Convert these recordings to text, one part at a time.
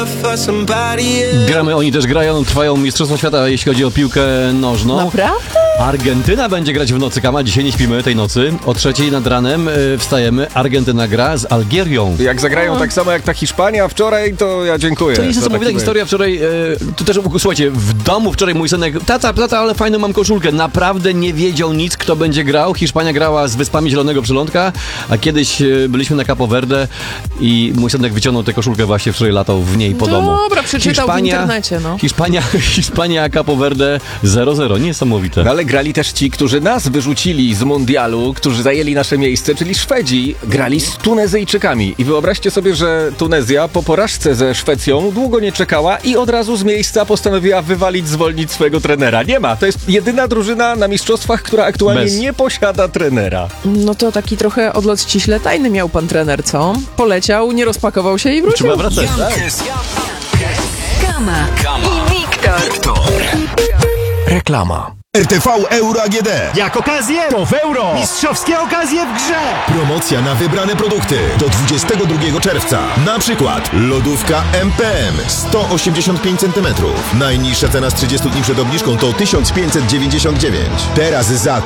Gramy, oni też grają, trwają Mistrzostwa Świata, jeśli chodzi o piłkę nożną. Naprawdę? Argentyna będzie grać w nocy, Kama. Dzisiaj nie śpimy tej nocy. O 3:00 nad ranem wstajemy. Argentyna gra z Algierią. Jak zagrają tak samo jak ta Hiszpania wczoraj, to ja dziękuję. To jest niesamowita historia. Wczoraj, tu też, słuchajcie, w domu wczoraj mój synek, tata, ale fajną mam koszulkę. Naprawdę nie wiedział nic, kto będzie grał. Hiszpania grała z Wyspami Zielonego Przylądka, a kiedyś byliśmy na Capo Verde i mój synek wyciągnął tę koszulkę właśnie wczoraj, latał w niej po domu. Dobra, przeczytał w internecie, no. Hiszpania, Capo Verde 0-0. Niesamowite. Ale grali też ci, którzy nas wyrzucili z mundialu, którzy zajęli nasze miejsce, czyli Szwedzi, grali z Tunezyjczykami. I wyobraźcie sobie, że Tunezja po porażce ze Szwecją długo nie czekała i od razu z miejsca postanowiła zwolnić swojego trenera. Nie ma. To jest jedyna drużyna na mistrzostwach, która aktualnie nie posiada trenera. No to taki trochę odlot ściśle tajny miał pan trener, co? Poleciał, nie rozpakował się i wrócił. Trzeba wracać. Kama i Wiktor. Reklama. RTV Euro AGD. Jak okazję, to w euro. Mistrzowskie okazje w grze. Promocja na wybrane produkty do 22 czerwca. Na przykład lodówka MPM 185 cm. Najniższa cena z 30 dni przed obniżką to 1599. Teraz za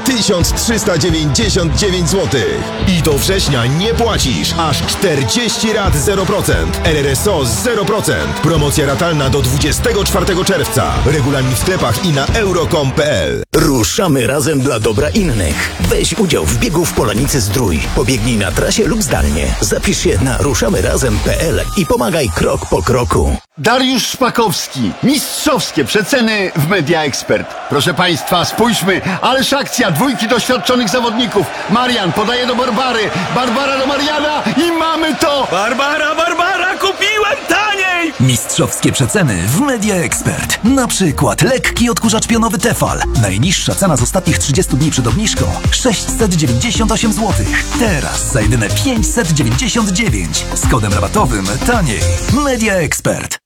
1399 zł. I do września nie płacisz. Aż 40 rat 0%. RRSO 0%. Promocja ratalna do 24 czerwca. Regulamin w sklepach i na euro.com.pl. Ruszamy razem dla dobra innych. Weź udział w biegu w Polanicy Zdrój. Pobiegnij na trasie lub zdalnie. Zapisz się na ruszamyrazem.pl i pomagaj krok po kroku. Dariusz Szpakowski. Mistrzowskie przeceny w Media Expert. Proszę Państwa, spójrzmy. Ależ akcja. Dwójki doświadczonych zawodników. Marian podaje do Barbary. Barbara do Mariana i mamy to. Barbara, kupiłem taniej. Mistrzowskie przeceny w Media Expert. Na przykład lekki odkurzacz pionowy Tefal. Najniższa cena z ostatnich 30 dni przed obniżką 698 zł. Teraz za jedyne 599. Z kodem rabatowym taniej. Media Expert.